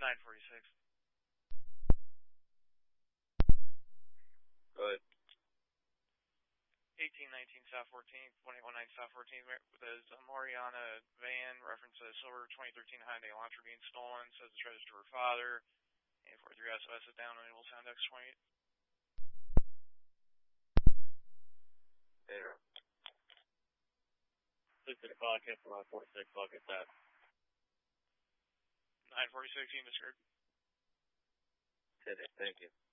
946. Go ahead. 1819 South 14th, 1819 South 14th. There's a Mariana van, reference a silver 2013 Hyundai Elantra being stolen. Says it's registered to her father. 843 SOS is down on Able Sound X28. Later. 6 o'clock, F46, look at that. 946, you misheard. Thank you.